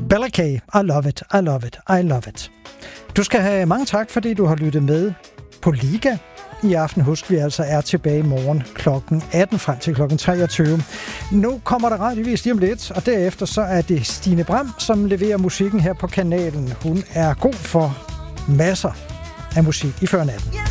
Bella K. I love it, I love it, I love it. Du skal have mange tak, fordi du har lyttet med på Liga. I aften, husk vi altså er tilbage i morgen kl. 18 frem til kl. 23. Nu kommer der radiovis lige om lidt, og derefter så er det Stine Bram, som leverer musikken her på kanalen. Hun er god for masser af musik i før natten.